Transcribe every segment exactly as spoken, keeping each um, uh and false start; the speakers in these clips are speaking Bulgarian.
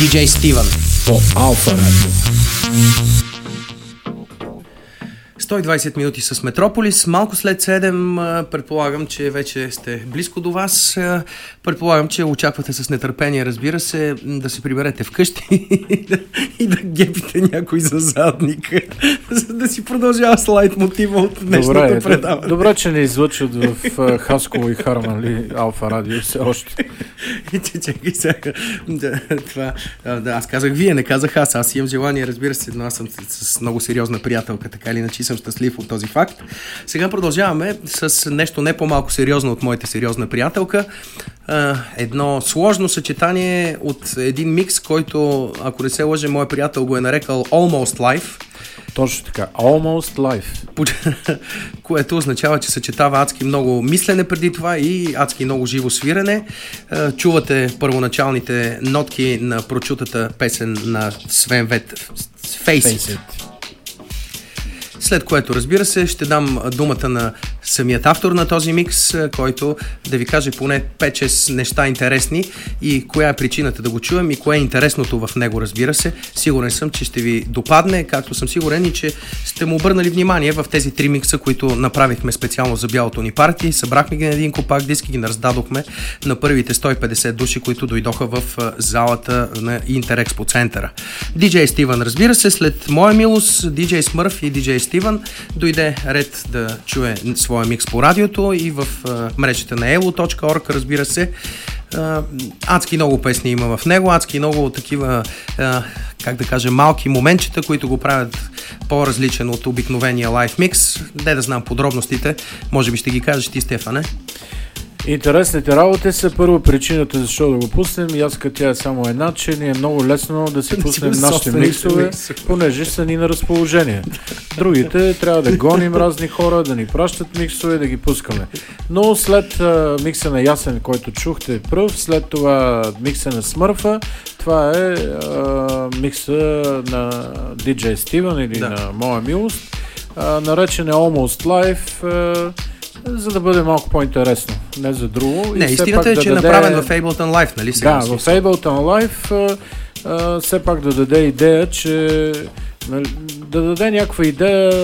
диджей Стивън по Алфа Радио. сто и двайсет минути с Метрополис. Малко след седем, предполагам, че вече сте близко до вас. Предполагам, че очаквате с нетърпение, разбира се, да се приберете вкъщи и да, и да гепите някой за задник, за да си продължава слайд мотива от днешното добре, предаване. Добре, че не излъчват в Хасково и Харманли Алфа Радио все още. Чакай сега. Да, това, да, аз казах вие, не казах аз. Аз имам желание, разбира се, но аз съм с много сериозна приятелка, така или иначе съм щастлив от този факт. Сега продължаваме с нещо не по-малко сериозно от моята сериозна приятелка. Едно сложно съчетание от един микс, който, ако не се лъже, моят приятел го е нарекал Almost Life. Точно така, Almost Life. Което означава, че съчетава адски много мислене преди това и адски много живо свирене. Чувате първоначалните нотки на прочутата песен на Свен Вет Face It. След което, разбира се, ще дам думата на самият автор на този микс, който да ви каже поне пет-шест неща интересни и коя е причината да го чуем и кое е интересното в него, разбира се. Сигурен съм, че ще ви допадне, както съм сигурен и че сте му обърнали внимание в тези три микса, които направихме специално за бялото ни парти. Събрахме ги на един компакт диск и ги раздадохме на първите сто и петдесет души, които дойдоха в залата на Интерекспо центъра. диджей Стивън, разбира се, след моя милост, диджей Смърф и диджей Стивън дойде ред да чуе своя микс по радиото и в а, мрежата на elo точка org, разбира се. А, адски много песни има в него, адски много такива, а, как да кажа, малки моментчета, които го правят по-различен от обикновения лайв микс. Де да знам подробностите, може би ще ги кажеш ти, Стефане. Интересните работи са първо причината защо да го пуснем. И аз като тя е само една, че ни е много лесно да си пуснем нашите миксове, понеже са ни на разположение. Другите трябва да гоним разни хора, да ни пращат миксове, да ги пускаме. Но след а, микса на Ясен, който чухте пръв, след това микса на Смърфа, това е а, микса на диджей Стивън или да. на Моя милост, а, наречен е Almost Life, а, за да бъде малко по-интересно, не за друго. Не, истината е, да че даде... е направен в Ableton Live, нали сега? Да, в Ableton Live а, а, все пак да даде идея, че да даде някаква идея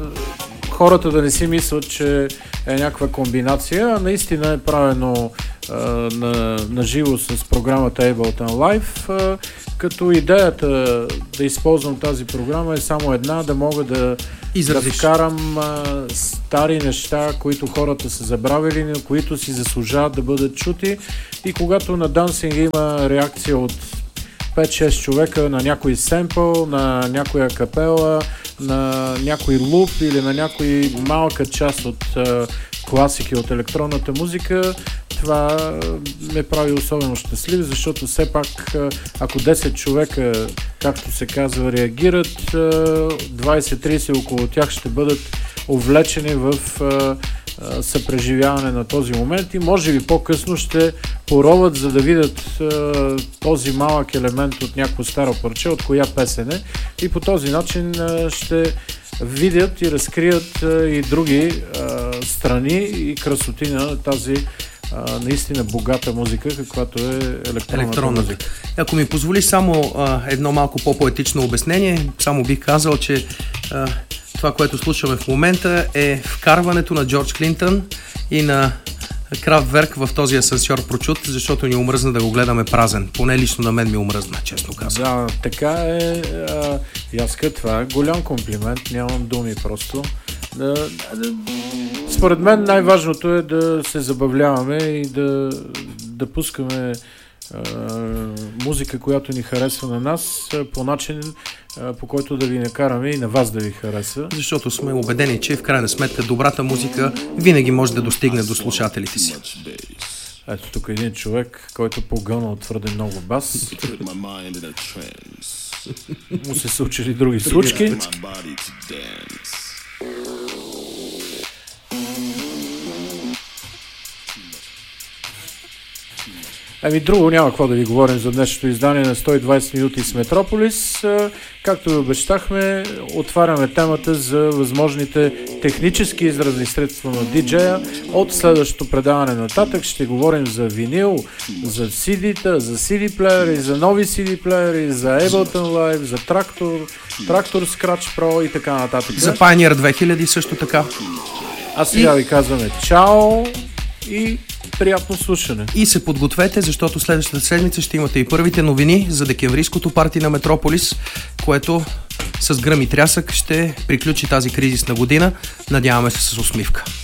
хората да не си мислят, че е някаква комбинация, а наистина е правено а, на, на живо с програмата Ableton Live, а, като идеята да използвам тази програма е само една, да мога да да вкарам а, стари неща, които хората са забравили, но които си заслужават да бъдат чути. И когато на дансинг има реакция от пет-шест човека на някой семпъл, на някоя капела, на някой луп или на някой малка част от а, класики от електронната музика, това ме прави особено щастлив, защото все пак ако десет човека, както се казва, реагират, двайсет-трийсет около тях ще бъдат увлечени в съпреживяване на този момент и може би по-късно ще пороват, за да видят този малък елемент от някакво старо парче, от коя песен е, и по този начин ще видят и разкрият и други страни и красоти на тази А, наистина богата музика, каквато е електронната, електронната музика. Ако ми позволиш само а, едно малко по-поетично обяснение, само бих казал, че а, това, което слушаме в момента е вкарването на Джордж Клинтън и на Крафтверк в този асансьор прочут, защото ни омръзна да го гледаме празен. Поне лично на мен ми омръзна, честно казвам. Да, така е. А, яска, това е голям комплимент, нямам думи просто. Да, да, според мен най-важното е да се забавляваме и да, да пускаме а, музика, която ни харесва на нас, по начин, а, по който да ви накараме и на вас да ви хареса. Защото сме убедени, че в крайна сметка добрата музика винаги може да достигне до слушателите си. Ето тук един човек, който погълнал твърде много бас. Му се случили други случки. Ами друго няма какво да ви говорим за днешното издание на сто и двайсет минути с Метрополис. Както и обещахме, отваряме темата за възможните технически изразни средства на диджея. От следващото предаване нататък ще говорим за винил, за си ди-та, за си ди плеери, за нови си ди плеери, за Ableton Live, за трактор, трактор Scratch Pro и така нататък. За Pioneer две хиляди също така. А сега и... ви казваме чао и приятно слушане. И се подгответе, защото следващата седмица ще имате и първите новини за декемврийското парти на Метрополис, което с гръм и трясък ще приключи тази кризисна година. Надяваме се с усмивка.